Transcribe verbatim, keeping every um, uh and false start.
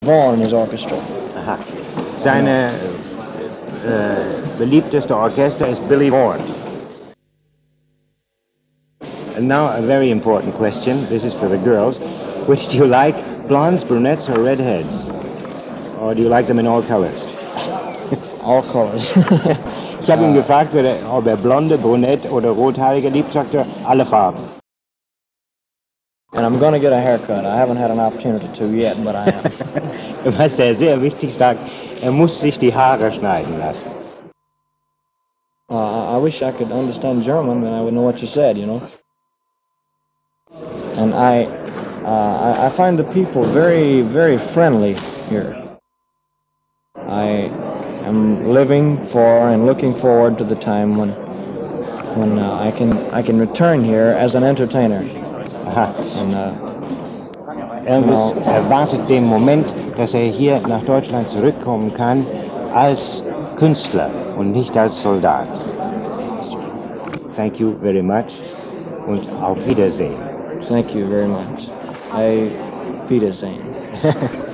Vaughan in his orchestra. Aha. Seine äh, beliebteste Orchester ist Billy Vaughan. And now a very important question. This is for the girls. Which do you like, blondes, brunettes, or redheads? Or do you like them in all colors? All colors. Ich habe ihn gefragt, ob er blonde, brunette oder rothaarige liebt, sagt er, alle Farben. And I'm going to get a haircut. I haven't had an opportunity to yet, but I am. Was er sehr wichtig sagt, er muss sich die Haare schneiden lassen. Uh, I wish I could understand German, then I would know what you said, you know. And I, uh, I, I find the people very, very friendly here. I am living for and looking forward to the time when, when uh, I can, I can return here as an entertainer. Aha. And, uh, Elvis erwartet den Moment, dass er hier nach Deutschland zurückkommen kann als Künstler und nicht als Soldat. Thank you very much und auf Wiedersehen. Thank you very much. I Wiedersehen.